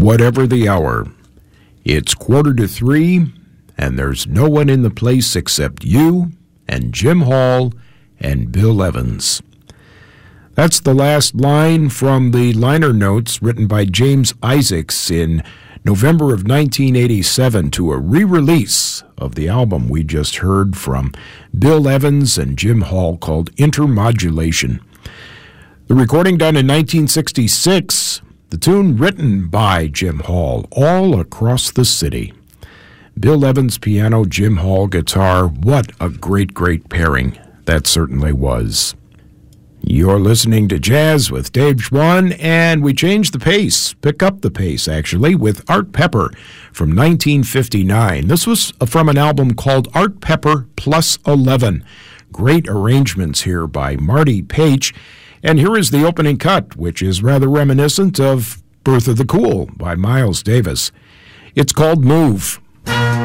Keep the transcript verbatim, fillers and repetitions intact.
whatever the hour. It's quarter to three, and there's no one in the place except you and Jim Hall and Bill Evans. That's the last line from the liner notes written by James Isaacs in November of nineteen eighty-seven to a re-release of the album we just heard from Bill Evans and Jim Hall called Intermodulation. The recording done in nineteen sixty-six, the tune written by Jim Hall, All Across the City. Bill Evans piano, Jim Hall guitar. What a great, great pairing that certainly was. You're listening to Jazz with Dave Schwann, and we changed the pace, pick up the pace, actually, with Art Pepper from nineteen fifty-nine. This was from an album called Art Pepper Plus eleven. Great arrangements here by Marty Paich. And here is the opening cut, which is rather reminiscent of Birth of the Cool by Miles Davis. It's called Move.